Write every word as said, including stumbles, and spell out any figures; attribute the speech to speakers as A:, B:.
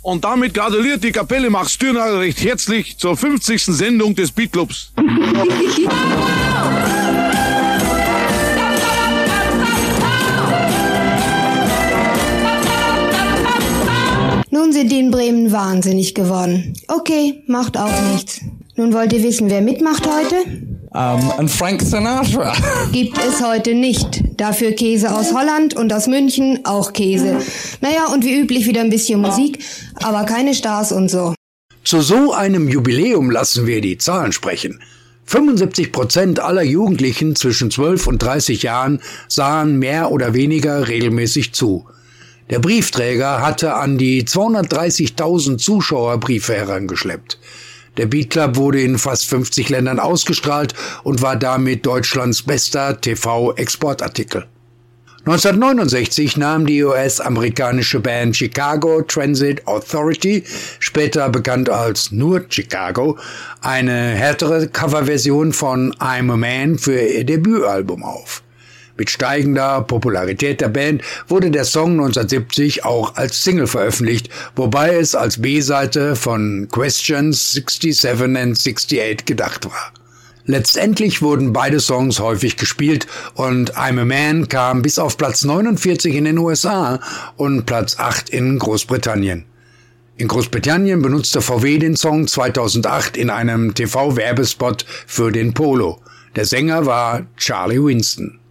A: Und damit gratuliert die Kapelle Max Dürner recht herzlich zur fünfzigsten Sendung des Beatclubs.
B: Nun sind die in Bremen wahnsinnig geworden. Okay, macht auch nichts. Nun wollt ihr wissen, wer mitmacht heute?
C: Um, und Frank Sinatra.
B: Gibt es heute nicht. Dafür Käse aus Holland und aus München auch Käse. Naja, und wie üblich wieder ein bisschen Musik, aber keine Stars und so.
D: Zu so einem Jubiläum lassen wir die Zahlen sprechen. fünfundsiebzig Prozent aller Jugendlichen zwischen zwölf und dreißig Jahren sahen mehr oder weniger regelmäßig zu. Der Briefträger hatte an die zweihundertdreißigtausend Zuschauerbriefe herangeschleppt. Der Beat Club wurde in fast fünfzig Ländern ausgestrahlt und war damit Deutschlands bester T V-Exportartikel. neunzehnhundertneunundsechzig nahm die U S-amerikanische Band Chicago Transit Authority, später bekannt als nur Chicago, eine härtere Coverversion von I'm a Man für ihr Debütalbum auf. Mit steigender Popularität der Band wurde der Song neunzehnhundertsiebzig auch als Single veröffentlicht, wobei es als B-Seite von Questions siebenundsechzig and achtundsiebzig gedacht war. Letztendlich wurden beide Songs häufig gespielt und I'm a Man kam bis auf Platz neunundvierzig in den U S A und Platz acht in Großbritannien. In Großbritannien benutzte V W den Song zweitausendacht in einem T V-Werbespot für den Polo. Der Sänger war Charlie Winston.